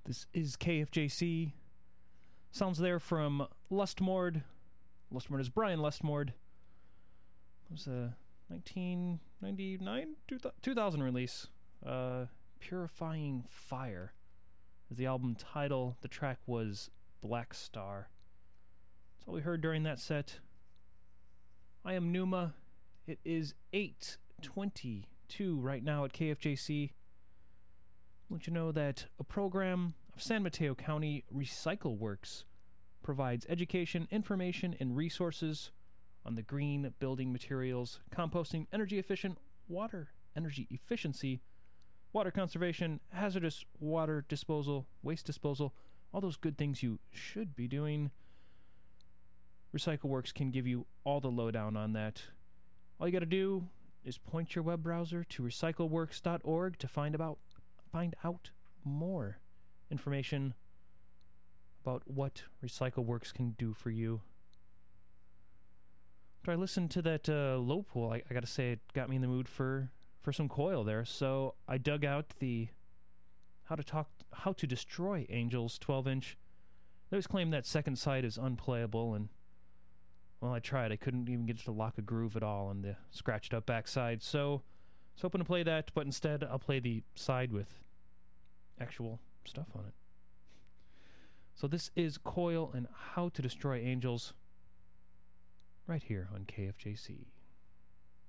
This is KFJC. Sounds there from Lustmord. Lustmord is Brian Lustmord. It was a 1999, 2000 release. Purifying Fire is the album title. The track was Black Star. That's all we heard during that set. I am Numa. It is 8:22 right now at KFJC. I'll let you know that a program of San Mateo County Recycle Works provides education, information, and resources on the green building materials, composting, energy efficient water, energy efficiency, water conservation, hazardous water disposal, waste disposal, all those good things you should be doing. Recycle Works can give you all the lowdown on that. All you got to do is point your web browser to recycleworks.org to find out more information about what Recycle Works can do for you. After I listened to that low pool, I got to say it got me in the mood for some Coil there. So I dug out the How to Destroy Angels 12-inch. They always claim that second side is unplayable, and well, I tried. I couldn't even get to lock a groove at all on the scratched up backside. So I was hoping to play that, but instead I'll play the side with actual stuff on it. So this is Coil and How to Destroy Angels right here on KFJC.